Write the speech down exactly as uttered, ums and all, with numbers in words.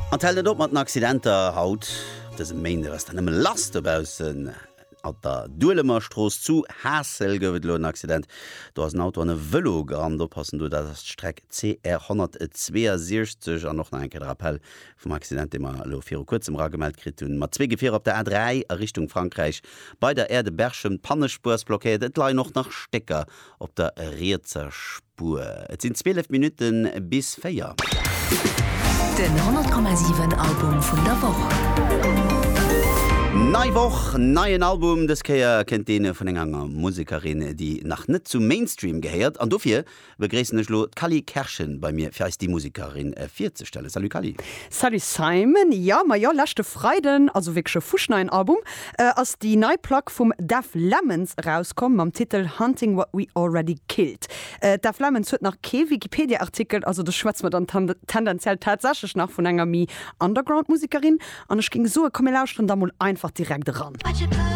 Anteil op mat Accidenter haut Mende was dann Lastebausen at der Dulemerstroos zu Hasel gowet lo Accident. Du hast ein Auto an e Velo gerannt, oppassen du dat Streck C R hundertzweiundsechzig an noch enke Appell vum Accident immer lo fir kurzem Ragemeld krit hun mat zwe Gefeer op der A drei a Richtung Frankreich bei der Erde Bergchem Pannespursblockéet et lei noch nach Stecker op der Reetzer Spur. Et sind zwölf Minuten bis Féier. Den hundert Komma sieben Album vun der Woche. Nei woch neien Album des Käier kennt dee vun enger Musikerin, die nach net zum Mainstream gehäert. An dofir begréessench lo Kali Kerschen bei mir fir die Musikerin vier ze stelle. Salut Kali. Salut Simon. Ja ma ja lachte Freiden, also wsche Fuschnein Album äh, ass die Neiplack vum Def Lemons rauskom am Titel Hunting What We Already Killed. Äh, Def Lemons huet nach ke Wikipedia-Artikel, also du schwätzt man dann ten tendenziell tatsächlich nach vun enger mi Underground-Musikerin. An ich ging so kom lauschten da mal einfach direkt ran.